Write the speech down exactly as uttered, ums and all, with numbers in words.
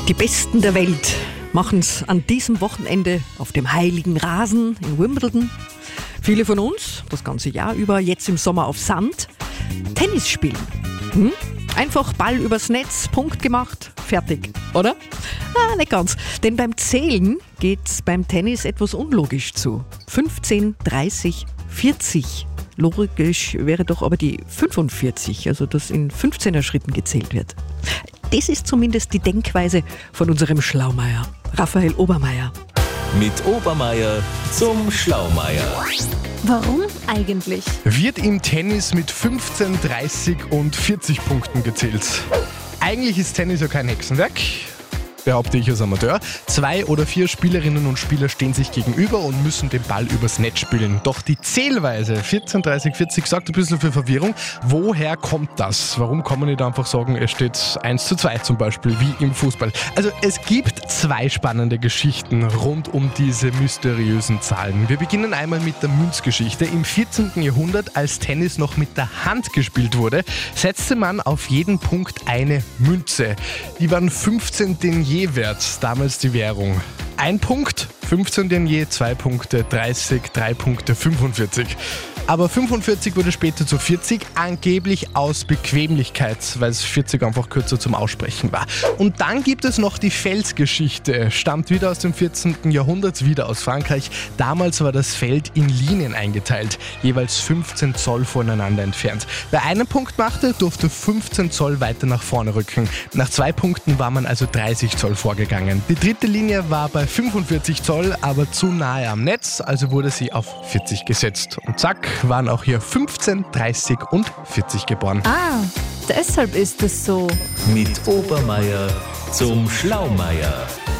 Die Besten der Welt machen es an diesem Wochenende auf dem heiligen Rasen in Wimbledon. Viele von uns, das ganze Jahr über, jetzt im Sommer auf Sand, Tennis spielen. Hm? Einfach Ball übers Netz, Punkt gemacht, fertig, oder? Ah, nicht ganz. Denn beim Zählen geht's beim Tennis etwas unlogisch zu. fünfzehn, dreißig, vierzig. Logisch wäre doch aber die fünfundvierzig, also dass in fünfzehner Schritten gezählt wird. Das ist zumindest die Denkweise von unserem Schlaumeier, Raphael Obermeier. Mit Obermeier zum Schlaumeier. Warum eigentlich? Wird im Tennis mit fünfzehn, dreißig und vierzig Punkten gezählt. Eigentlich ist Tennis ja kein Hexenwerk, behaupte ich als Amateur. Zwei oder vier Spielerinnen und Spieler stehen sich gegenüber und müssen den Ball übers Netz spielen. Doch die Zählweise vierzehn, dreißig, vierzig sorgt ein bisschen für Verwirrung. Woher kommt das? Warum kann man nicht einfach sagen, es steht eins zu zwei zum Beispiel, wie im Fußball? Also es gibt zwei spannende Geschichten rund um diese mysteriösen Zahlen. Wir beginnen einmal mit der Münzgeschichte. Im vierzehnten Jahrhundert, als Tennis noch mit der Hand gespielt wurde, setzte man auf jeden Punkt eine Münze. Die waren fünfzehn Denier wert, damals die Währung. Ein Punkt, fünfzehn Denier, zwei Punkte, dreißig, drei Punkte, fünfundvierzig. Aber fünfundvierzig wurde später zu vierzig, angeblich aus Bequemlichkeit, weil es vierzig einfach kürzer zum Aussprechen war. Und dann gibt es noch die Feldgeschichte, stammt wieder aus dem vierzehnten Jahrhundert, wieder aus Frankreich. Damals war das Feld in Linien eingeteilt, jeweils fünfzehn Zoll voneinander entfernt. Wer einen Punkt machte, durfte fünfzehn Zoll weiter nach vorne rücken. Nach zwei Punkten war man also dreißig Zoll vorgegangen. Die dritte Linie war bei fünfundvierzig Zoll, aber zu nahe am Netz, also wurde sie auf vierzig gesetzt. Und zack, waren auch hier fünfzehn, dreißig und vierzig geboren. Ah, deshalb ist es so. Mit Obermeier zum Schlaumeier.